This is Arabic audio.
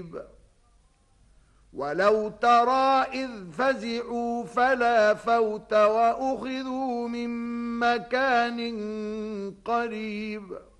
قريب ولو ترى إذ فزعوا فلا فوت وأخذوا من مكان قريب